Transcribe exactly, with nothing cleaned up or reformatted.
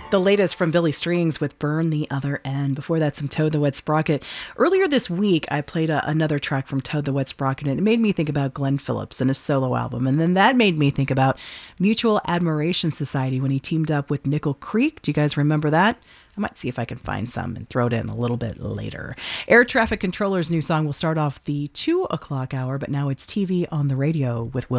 The latest from Billy Strings with Burn the Other End. Before that, some Toad the Wet Sprocket. Earlier this week, I played a, another track from Toad the Wet Sprocket, and it made me think about Glenn Phillips and his solo album. And then that made me think about Mutual Admiration Society when he teamed up with Nickel Creek. Do you guys remember that? I might see if I can find some and throw it in a little bit later. Air Traffic Controller's new song will start off the two o'clock hour, but now it's T V on the Radio with Will.